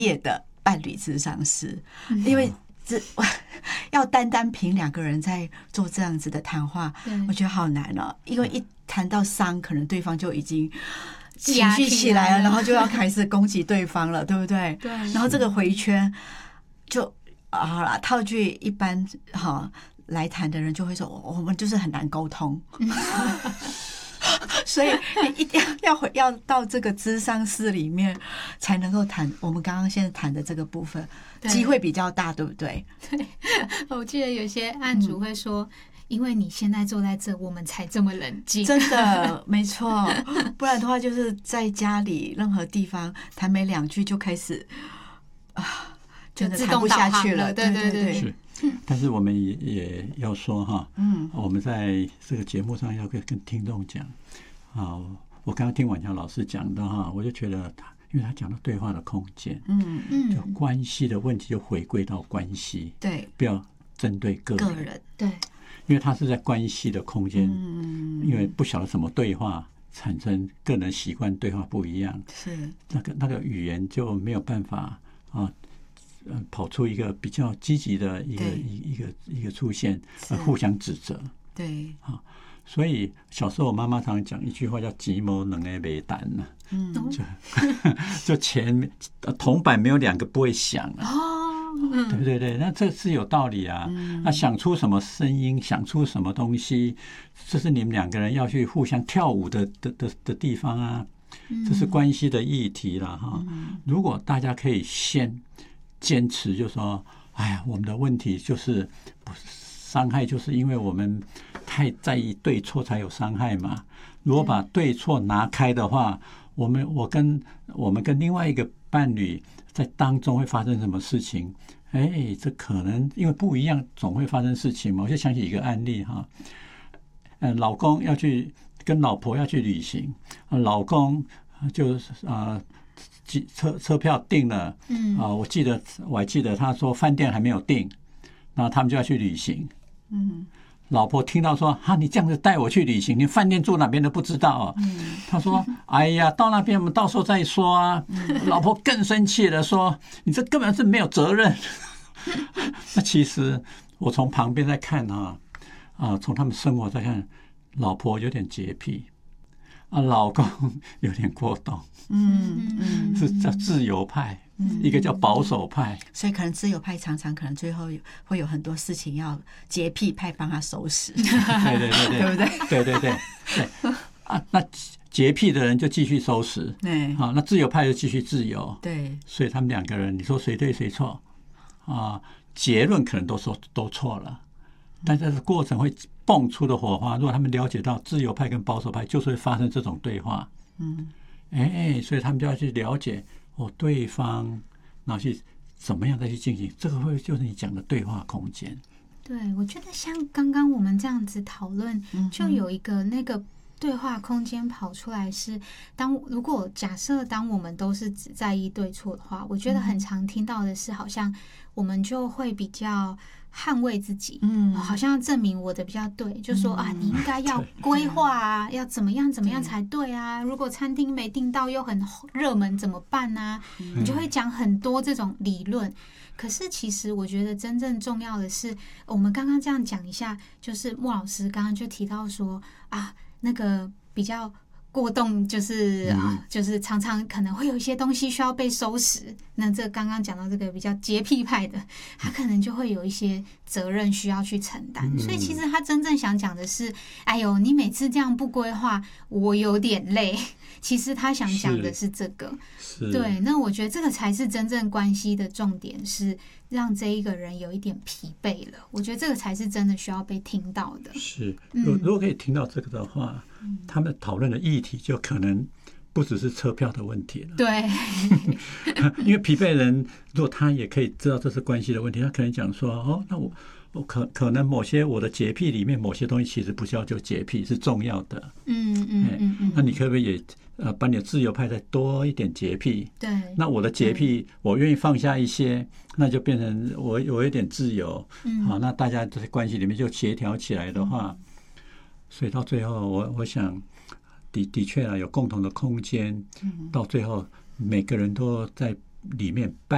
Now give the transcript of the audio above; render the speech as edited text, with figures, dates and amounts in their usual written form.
业的伴侣咨商师，因为要单凭2个人在做这样子的谈话，我觉得好难哦。因为一谈到伤，可能对方就已经情绪起来了，然后就要开始攻击对方了，对不对？ 对。 然后这个回圈就好了，套句一般来谈的人就会说，我们就是很难沟通。所以一定要到这个咨商室里面才能够谈我们刚刚现在谈的这个部分，机会比较大，对不对？ 对，我记得有些案主会说，因为你现在坐在这，我们才这么冷静。 真的，没错，不然的话就是在家里任何地方谈没2句就开始真的谈不下去了。对对对。 是，但是我们也要说哈，我们在这个节目上要跟听众讲我刚刚听婉乔老师讲的哈，我就觉得因为他讲到对话的空间，就关系的问题就回归到关系， 对， 不要针对个人， 对， 因为他是在关系的空间，因为不晓得什么对话产生个人习惯对话不一样， 是那个语言就没有办法跑出一个比较积极的一个出现，互相指责， 对所以小时候我妈妈常常讲一句话叫“吉谋能诶没胆”呢，就铜板没有2个不会响对不对？对，那这是有道理啊。那想出什么声音，想出什么东西，这是你们2个人要去互相跳舞的地方啊。这是关系的议题了哈。如果大家可以先坚持，就说，哎呀，我们的问题就是伤害，就是因为我们太在意对错才有伤害嘛。如果把对错拿开的话，我们跟另外一个伴侣在当中会发生什么事情？这可能因为不一样，总会发生事情嘛。我就想起一个案例哈，老公要去跟老婆要去旅行，老公就车票订了，我还记得他说饭店还没有订，然后他们就要去旅行，老婆听到说你这样子带我去旅行，你饭店住哪边都不知道他说哎呀，到那边我们到时候再说啊。老婆更生气的说，你这根本是没有责任。那其实我从旁边在看从他们生活在看，老婆有点洁癖老公有点过动，是叫自由派，一个叫保守派， 所以可能自由派常常可能最后会有很多事情要洁癖派帮他收拾，对对对对， 对不对？ 对对对对那洁癖的人就继续收拾，那自由派就继续自由， 对， 所以他们2个人，你说谁对谁错结论可能都错了，但是过程会蹦出的火花，如果他们了解到自由派跟保守派就是会发生这种对话，所以他们就要去了解对方，然后去怎么样再去进行，这个会就是你讲的对话空间。 对，我觉得像刚刚我们这样子讨论，就有一个那个对话空间跑出来是，如果假设当我们都是只在意对错的话，我觉得很常听到的是，好像我们就会比较捍卫自己，好像要证明我的比较对，就说你应该要规划要怎么样才对啊，如果餐厅没订到又很热门怎么办啊？你就会讲很多这种理论。可是其实我觉得真正重要的是，我们刚刚这样讲一下，就是莫老师刚刚就提到说那个比较过动，就是常常可能会有一些东西需要被收拾。那这刚刚讲到这个比较洁癖派的，他可能就会有一些责任需要去承担。所以其实他真正想讲的是，哎呦，你每次这样不规划，我有点累。其实他想讲的是这个，对。那我觉得这个才是真正关系的重点，是让这一个人有一点疲惫了。我觉得这个才是真的需要被听到的。 是，如果可以听到这个的话，他们讨论的议题就可能不只是车票的问题了。 对， 因为疲惫人如果他也可以知道这是关系的问题，他可能讲说那我可能某些我的洁癖里面某些东西其实不叫就洁癖，是重要的。那你可不可以也把你的自由派再多一点洁癖？ 对， 那我的洁癖我愿意放下一些，那就变成我有一点自由。好，那大家在关系里面就协调起来的话，所以到最后我想的确有共同的空间，到最后每个人都在里面扮